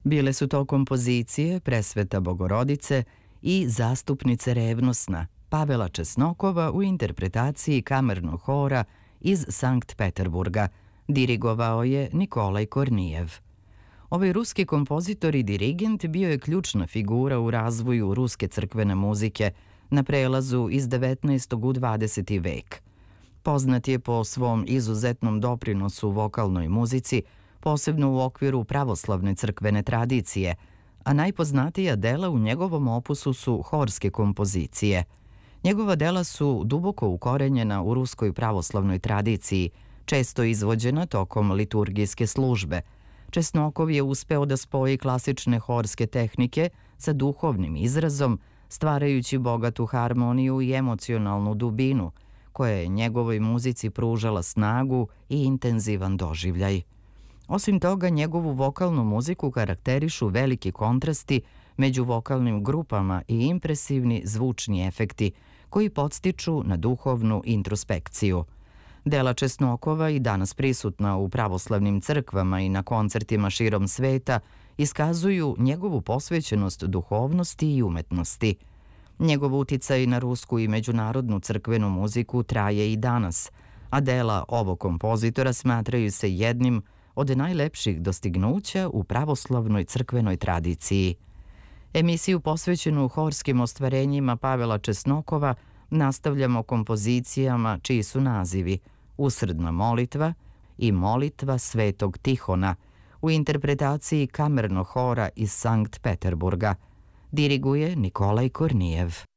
Bile su to kompozicije Presveta Bogorodice i Zastupnice revnosna Pavela Česnokova u interpretaciji kamernog hora iz Sankt Peterburga. Dirigovao je Nikolaj Kornijev. Ovaj ruski kompozitor i dirigent bio je ključna figura u razvoju ruske crkvene muzike na prelazu iz 19. u 20. vek. Poznat je po svom izuzetnom doprinosu vokalnoj muzici, posebno u okviru pravoslavne crkvene tradicije, a najpoznatija dela u njegovom opusu su horske kompozicije. Njegova dela su duboko ukorenjena u ruskoj pravoslavnoj tradiciji, često izvođena tokom liturgijske službe. Česnokov je uspeo da spoji klasične horske tehnike sa duhovnim izrazom, stvarajući bogatu harmoniju i emocionalnu dubinu, koja je njegovoj muzici pružala snagu i intenzivan doživljaj. Osim toga, njegovu vokalnu muziku karakterišu veliki kontrasti među vokalnim grupama i impresivni zvučni efekti koji podstiču na duhovnu introspekciju. Dela Česnokova, i danas prisutna u pravoslavnim crkvama i na koncertima širom sveta, iskazuju njegovu posvećenost duhovnosti i umetnosti. Njegov uticaj na rusku i međunarodnu crkvenu muziku traje i danas, a dela ovog kompozitora smatraju se jednim od najlepših dostignuća u pravoslavnoj crkvenoj tradiciji. Emisiju posvećenu horskim ostvarenjima Pavela Česnokova nastavljamo kompozicijama čiji su nazivi Usrdna molitva i Molitva Svetog Tihona u interpretaciji kamernog hora iz Sankt Peterburga. Diriguje Nikolaj Kornijev.